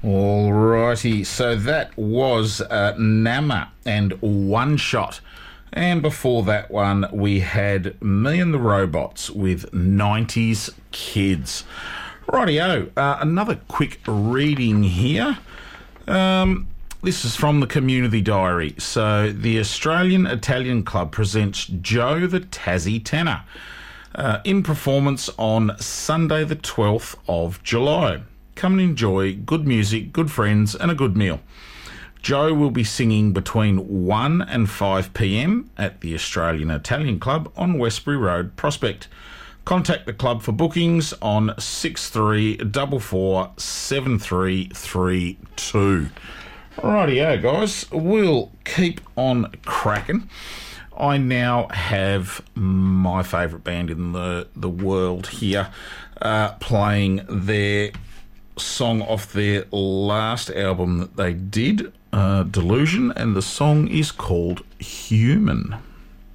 All righty, so that was Nama and One Shot. And before that one, we had Me and the Robots with 90s Kids. Rightio, another quick reading here. This is from the Community Diary. So the Australian Italian Club presents Joe the Tassie Tenor in performance on Sunday the 12th of July. Come and enjoy good music, good friends and a good meal. Joe will be singing between 1 and 5 p.m. at the Australian Italian Club on Westbury Road, Prospect. Contact the club for bookings on 6344 7332. Rightio, guys, we'll keep on cracking. I now have my favourite band in the world here playing their song off their last album that they did, Delusion, and the song is called Human.